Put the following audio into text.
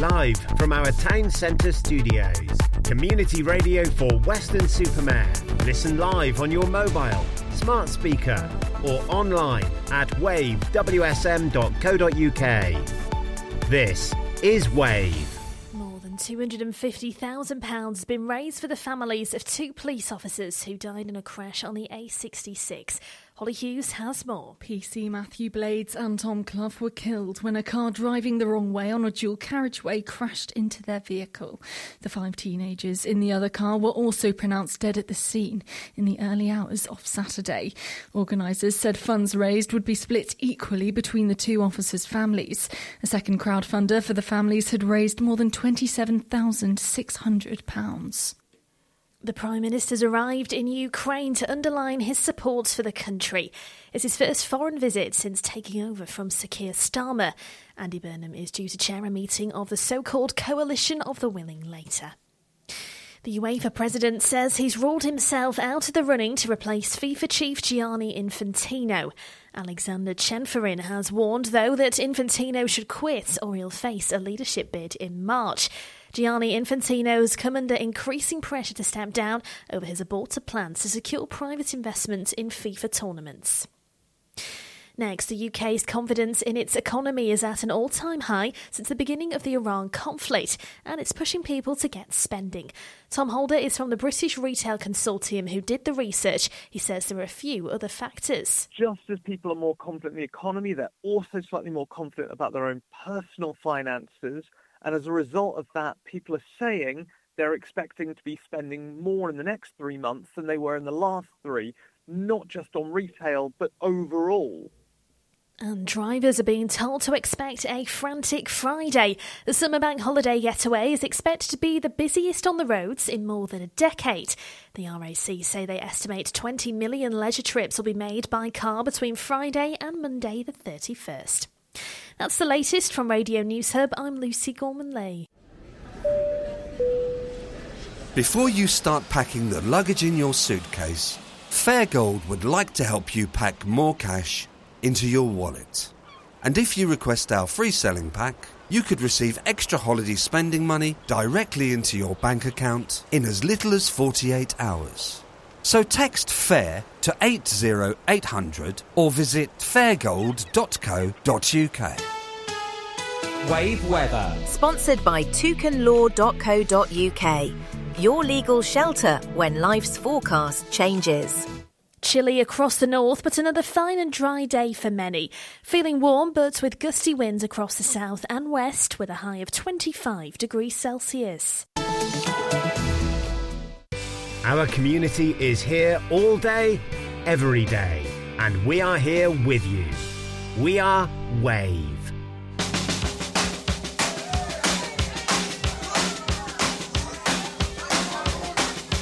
live from our town centre studios. Community radio for Weston-super-Mare. Listen live on your mobile, smart speaker or online at wavewsm.co.uk. This is Wave. More than £250,000 has been raised for the families of two police officers who died in a crash on the A66. Holly Hughes has more. PC Matthew Blades and Tom Clough were killed when a car driving the wrong way on a dual carriageway crashed into their vehicle. The 5 teenagers in the other car were also pronounced dead at the scene in the early hours of Saturday. Organisers said funds raised would be split equally between the two officers' families. A second crowdfunder for the families had raised more than £27,600. The Prime Minister's arrived in Ukraine to underline his support for the country. It's his first foreign visit since taking over from Sir Keir Starmer. Andy Burnham is due to chair a meeting of the so-called Coalition of the Willing later. The UEFA president says he's ruled himself out of the running to replace FIFA chief Gianni Infantino. Alexander Chenferin has warned, though, that Infantino should quit or he'll face a leadership bid in March. Gianni Infantino's come under increasing pressure to step down over his aborted plans to secure private investment in FIFA tournaments. Next, the UK's confidence in its economy is at an all-time high since the beginning of the Iran conflict, and it's pushing people to get spending. Tom Holder is from the British Retail Consortium who did the research. He says there are a few other factors. Just as people are more confident in the economy, they're also slightly more confident about their own personal finances. And as a result of that, people are saying they're expecting to be spending more in the next 3 months than they were in the last 3, not just on retail, but overall. And drivers are being told to expect a frantic Friday. The summer bank holiday getaway is expected to be the busiest on the roads in more than a decade. The RAC say they estimate 20 million leisure trips will be made by car between Friday and Monday the 31st. That's the latest from Radio News Hub. I'm Lucy Gorman-Leigh. Before you start packing the luggage in your suitcase, Fairgold would like to help you pack more cash into your wallet. And if you request our free selling pack, you could receive extra holiday spending money directly into your bank account in as little as 48 hours. So text FAIR to 80800 or visit fairgold.co.uk. Wave weather. Sponsored by toucanlaw.co.uk. Your legal shelter when life's forecast changes. Chilly across the north, but another fine and dry day for many. Feeling warm, but with gusty winds across the south and west, with a high of 25 degrees Celsius. Our community is here all day, every day, and we are here with you. We are Wave.